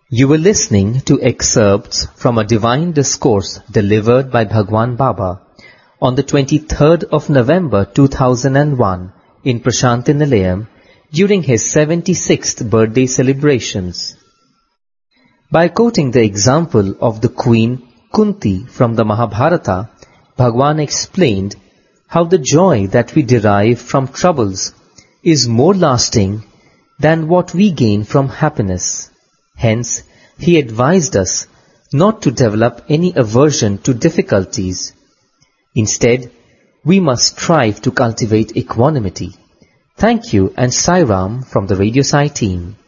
You were listening to excerpts from a divine discourse delivered by Bhagwan Baba on the 23rd of November 2001 in Prashanti Nilayam during his 76th birthday celebrations. By quoting the example of the Queen Kunti from the Mahabharata, Bhagwan explained how the joy that we derive from troubles is more lasting than what we gain from happiness. Hence, he advised us not to develop any aversion to difficulties. Instead, we must strive to cultivate equanimity. Thank you and Sai Ram from the Radio Sai team.